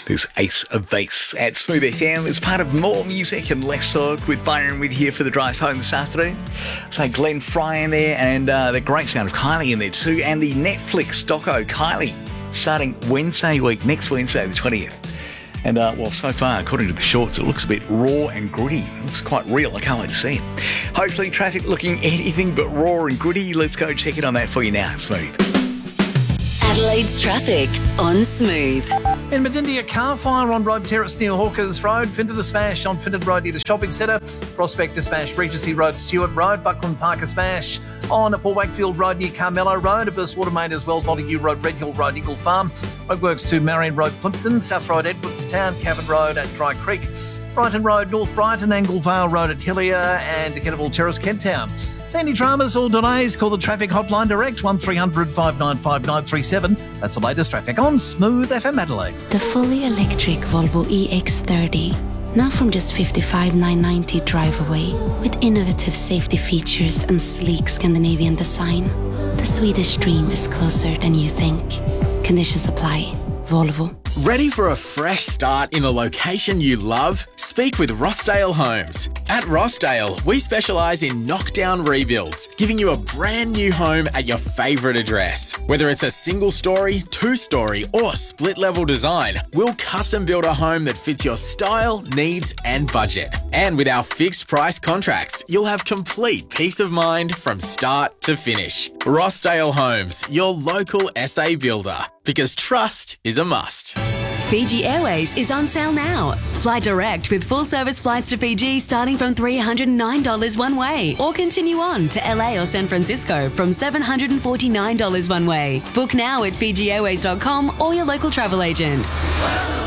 There's Ace of Base at Smooth FM as part of More Music and Less Talk with Byron with here for the drive home this afternoon. So Glenn Fry in there and the great sound of Kylie in there too, and the Netflix doco Kylie starting Wednesday week, next Wednesday the 20th. And so far, according to the shorts, it looks a bit raw and gritty. It looks quite real. I can't wait to see it. Hopefully traffic looking anything but raw and gritty. Let's go check in on that for you now. Smooth. Adelaide's traffic on Smooth. In Medindy, a car fire on Road Terrace near Hawkers Road. Finton smash on Finton Road near the shopping centre. Prospector smash, Regency Road, Stewart Road. Buckland Parker smash on Port Wakefield Road near Carmelo Road. A burst water main as well, Montague Road, Red Hill Road, Eagle Farm. Roadworks to Marion Road, Plimpton. South Road, Edwardstown. Cavan Road at Dry Creek. Brighton Road, North Brighton. Anglevale Road at Hillier. And Kenneville Terrace, Kent Town. Sandy dramas or delays, call the traffic hotline direct 1300 595 937. That's the latest traffic on Smooth FM Adelaide. The fully electric Volvo EX30. Now from just $55,990 drive away, with innovative safety features and sleek Scandinavian design. The Swedish dream is closer than you think. Conditions apply. Volvo. Ready for a fresh start in a location you love? Speak with Rossdale Homes. At Rossdale, we specialise in knockdown rebuilds, giving you a brand new home at your favourite address. Whether it's a single story, two-story or split-level design, we'll custom build a home that fits your style, needs and budget. And with our fixed price contracts, you'll have complete peace of mind from start to finish. Rossdale Homes, your local SA builder. Because trust is a must. Fiji Airways is on sale now. Fly direct with full-service flights to Fiji starting from $309 one way, or continue on to LA or San Francisco from $749 one way. Book now at FijiAirways.com or your local travel agent.